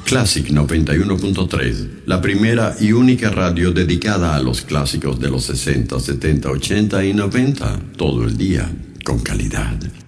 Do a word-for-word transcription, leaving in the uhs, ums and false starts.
Classic noventa y uno punto tres, la primera y única radio dedicada a los clásicos de los sesenta, setenta, ochenta y noventa, todo el día, con calidad.